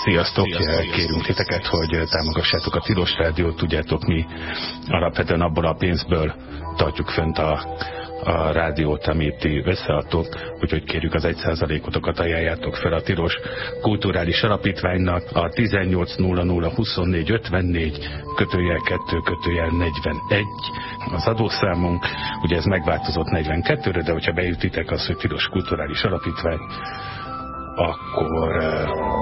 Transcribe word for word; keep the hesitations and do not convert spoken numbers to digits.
Sziasztok! Kérünk titeket, hogy támogassátok a Tilos Rádiót. Tudjátok, mi alapvetően abból a pénzből tartjuk fönt a, a rádiót, amit ti összeadtok, úgyhogy kérjük az egy százalékotokat ajánljátok fel a Tilos Kulturális Alapítványnak a tizennyolc nulla nulla huszonnégy ötvennégy kötőjel kettő kötőjel negyvenegy az adószámunk. Ugye ez megváltozott negyvenkettőre, de hogyha beütitek azt, hogy Tilos Kulturális Alapítvány, akkor